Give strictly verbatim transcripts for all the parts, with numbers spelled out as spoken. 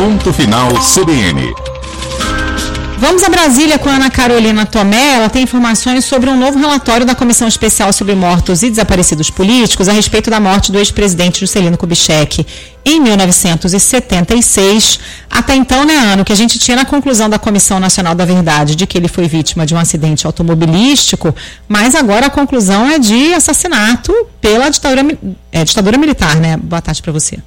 Ponto Final C B N. Vamos a Brasília com a Ana Carolina Tomé. Ela tem informações sobre um novo relatório da Comissão Especial sobre Mortos e Desaparecidos Políticos a respeito da morte do ex-presidente Juscelino Kubitschek em mil novecentos e setenta e seis. Até então, né, Ana, o que a gente tinha na conclusão da Comissão Nacional da Verdade de que ele foi vítima de um acidente automobilístico, mas agora a conclusão é de assassinato pela ditadura, é, ditadura militar, né? Boa tarde para você.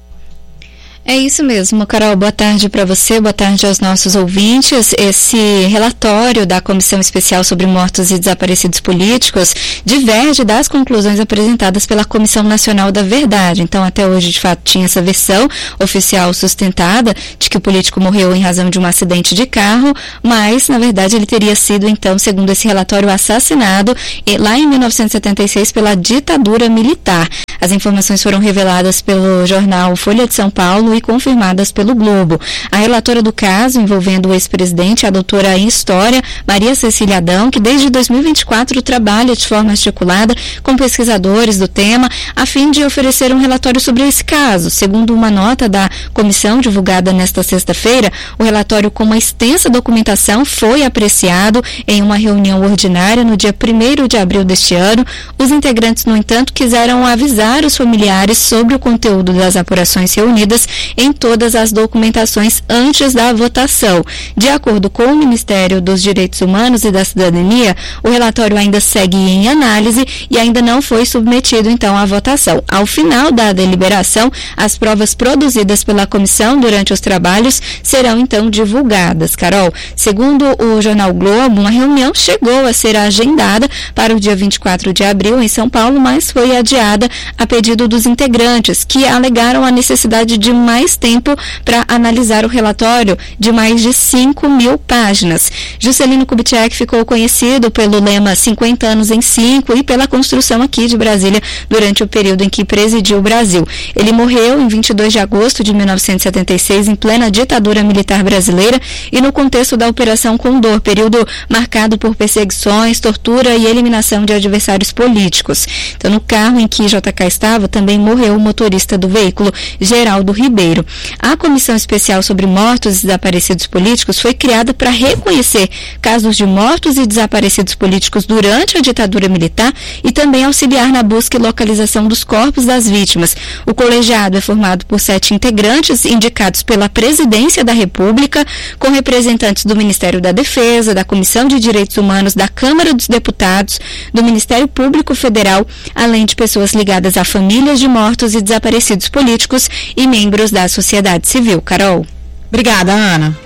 É isso mesmo, Carol. Boa tarde para você, boa tarde aos nossos ouvintes. Esse relatório da Comissão Especial sobre Mortos e Desaparecidos Políticos diverge das conclusões apresentadas pela Comissão Nacional da Verdade. Então, até hoje, de fato, tinha essa versão oficial sustentada de que o político morreu em razão de um acidente de carro, mas, na verdade, ele teria sido, então, segundo esse relatório, assassinado lá em mil novecentos e setenta e seis pela ditadura militar. As informações foram reveladas pelo jornal Folha de São Paulo e confirmadas pelo Globo. A relatora do caso, envolvendo o ex-presidente, a doutora em História, Maria Cecília Adão, que desde dois mil e vinte e quatro trabalha de forma articulada com pesquisadores do tema, a fim de oferecer um relatório sobre esse caso. Segundo uma nota da comissão divulgada nesta sexta-feira, o relatório com uma extensa documentação foi apreciado em uma reunião ordinária no dia primeiro de abril deste ano. Os integrantes, no entanto, quiseram avisar os familiares sobre o conteúdo das apurações reunidas em todas as documentações antes da votação. De acordo com o Ministério dos Direitos Humanos e da Cidadania, o relatório ainda segue em análise e ainda não foi submetido, então, à votação. Ao final da deliberação, as provas produzidas pela comissão durante os trabalhos serão, então, divulgadas. Carol, segundo o jornal Globo, uma reunião chegou a ser agendada para o dia vinte e quatro de abril em São Paulo, mas foi adiada a pedido dos integrantes, que alegaram a necessidade de mais tempo para analisar o relatório de mais de cinco mil páginas. Juscelino Kubitschek ficou conhecido pelo lema cinquenta anos em cinco e pela construção aqui de Brasília durante o período em que presidiu o Brasil. Ele morreu em vinte e dois de agosto de mil novecentos e setenta e seis em plena ditadura militar brasileira e no contexto da Operação Condor, período marcado por perseguições, tortura e eliminação de adversários políticos. Então, no carro em que J K estava, também morreu o motorista do veículo, Geraldo Ribeiro. A Comissão Especial sobre Mortos e Desaparecidos Políticos foi criada para reconhecer casos de mortos e desaparecidos políticos durante a ditadura militar e também auxiliar na busca e localização dos corpos das vítimas. O colegiado é formado por sete integrantes indicados pela Presidência da República, com representantes do Ministério da Defesa, da Comissão de Direitos Humanos, da Câmara dos Deputados, do Ministério Público Federal, além de pessoas ligadas a famílias de mortos e desaparecidos políticos e membros da sociedade civil. Carol. Obrigada, Ana.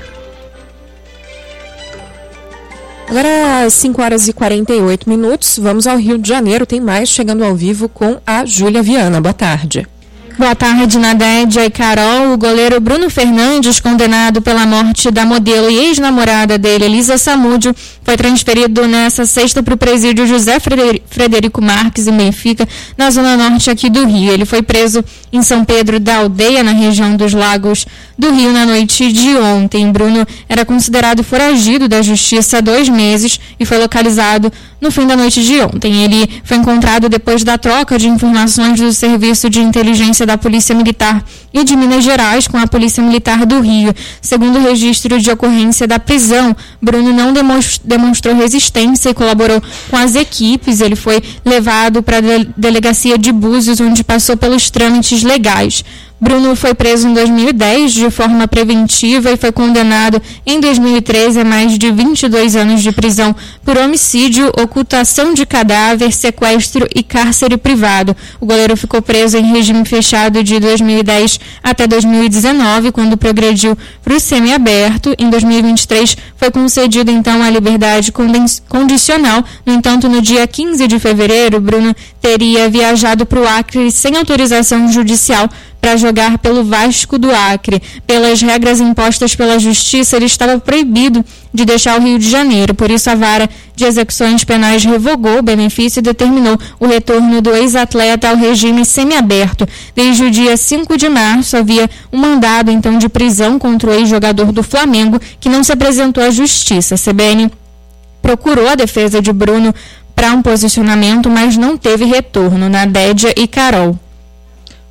Agora, às cinco horas e quarenta e oito minutos, vamos ao Rio de Janeiro. Tem mais chegando ao vivo com a Júlia Viana. Boa tarde. Boa tarde, Nadédia e Carol. O goleiro Bruno Fernandes, condenado pela morte da modelo e ex-namorada dele, Elisa Samúdio, foi transferido nessa sexta para o presídio José Frederico Marques, em Benfica, na zona norte aqui do Rio. Ele foi preso em São Pedro da Aldeia, na região dos Lagos do Rio, na noite de ontem. Bruno era considerado foragido da justiça há dois meses e foi localizado no fim da noite de ontem. Ele foi encontrado depois da troca de informações do Serviço de Inteligência da Polícia Militar e de Minas Gerais com a Polícia Militar do Rio. Segundo o registro de ocorrência da prisão, Bruno não demonstrou resistência e colaborou com as equipes. Ele foi levado para a delegacia de Búzios, onde passou pelos trâmites legais. Bruno foi preso em dois mil e dez de forma preventiva e foi condenado em dois mil e treze a mais de vinte e dois anos de prisão por homicídio, ocultação de cadáver, sequestro e cárcere privado. O goleiro ficou preso em regime fechado de dois mil e dez até dois mil e dezenove, quando progrediu para o semiaberto. Em dois mil e vinte e três foi concedida então a liberdade condicional. No entanto, no dia quinze de fevereiro, Bruno teria viajado para o Acre sem autorização judicial para jogar pelo Vasco do Acre. Pelas regras impostas pela Justiça, ele estava proibido de deixar o Rio de Janeiro. Por isso, a Vara de Execuções Penais revogou o benefício e determinou o retorno do ex-atleta ao regime semiaberto. Desde o dia cinco de março, havia um mandado, então, de prisão contra o ex-jogador do Flamengo, que não se apresentou à Justiça. A C B N procurou a defesa de Bruno para um posicionamento, mas não teve retorno. Nadédia e Carol.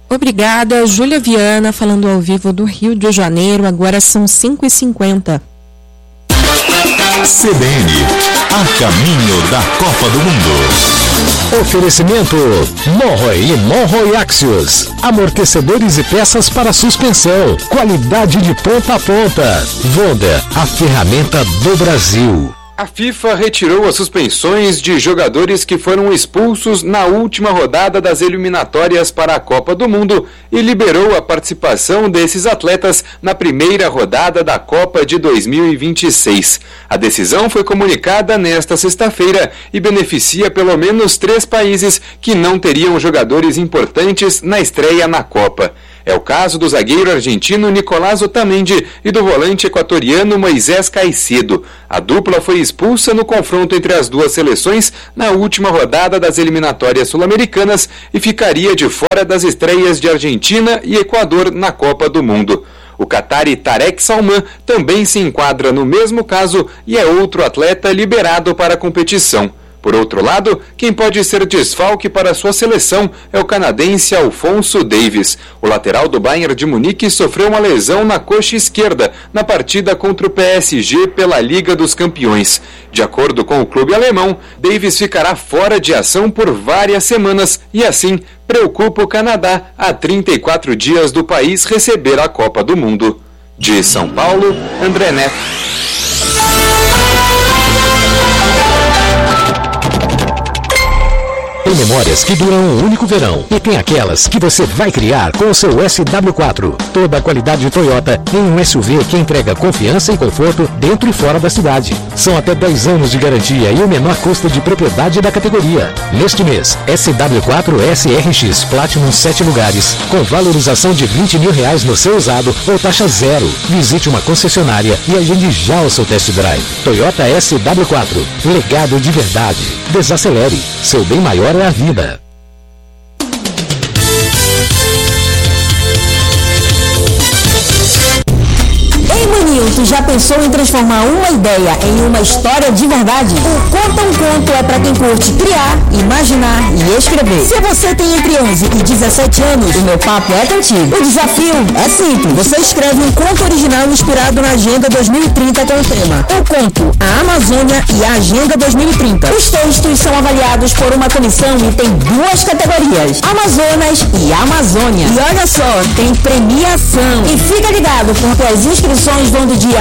Obrigada, Júlia Viana, falando ao vivo do Rio de Janeiro. Agora são cinco e cinquenta. C B N, a caminho da Copa do Mundo. Oferecimento Monroe e Monroe Axios. Amortecedores e peças para suspensão. Qualidade de ponta a ponta. Vonda, a ferramenta do Brasil. A FIFA retirou as suspensões de jogadores que foram expulsos na última rodada das eliminatórias para a Copa do Mundo e liberou a participação desses atletas na primeira rodada da Copa de dois mil e vinte e seis. A decisão foi comunicada nesta sexta-feira e beneficia pelo menos três países que não teriam jogadores importantes na estreia na Copa. É o caso do zagueiro argentino Nicolás Otamendi e do volante equatoriano Moisés Caicedo. A dupla foi expulsa no confronto entre as duas seleções na última rodada das eliminatórias sul-americanas e ficaria de fora das estreias de Argentina e Equador na Copa do Mundo. O catari Tarek Salman também se enquadra no mesmo caso e é outro atleta liberado para a competição. Por outro lado, quem pode ser desfalque para sua seleção é o canadense Alphonso Davies. O lateral do Bayern de Munique sofreu uma lesão na coxa esquerda na partida contra o P S G pela Liga dos Campeões. De acordo com o clube alemão, Davies ficará fora de ação por várias semanas e assim preocupa o Canadá a trinta e quatro dias do país receber a Copa do Mundo. De São Paulo, André Neto. Tem memórias que duram um único verão e tem aquelas que você vai criar com o seu S W quatro. Toda a qualidade Toyota em um S U V que entrega confiança e conforto dentro e fora da cidade. São até dez anos de garantia e o menor custo de propriedade da categoria. Neste mês, S W quatro S R X Platinum sete lugares, com valorização de vinte mil reais no seu usado ou taxa zero. Visite uma concessionária e agende já o seu test drive. Toyota S W quatro, legado de verdade. Desacelere, seu bem maior é a vida. Ei, maninho, tu já pensou em transformar uma ideia em uma história de verdade? O Conta um Conto é pra quem curte criar, imaginar e escrever. Se você tem entre onze e dezessete anos, o meu papo é contigo. O desafio é simples. Você escreve um conto original inspirado na Agenda dois mil e trinta com o tema O Conto, a Amazônia e a Agenda dois mil e trinta. Os textos são avaliados por uma comissão e tem duas categorias, Amazonas e Amazônia. E olha só, tem premiação. E fica ligado, porque as inscrições vão do dia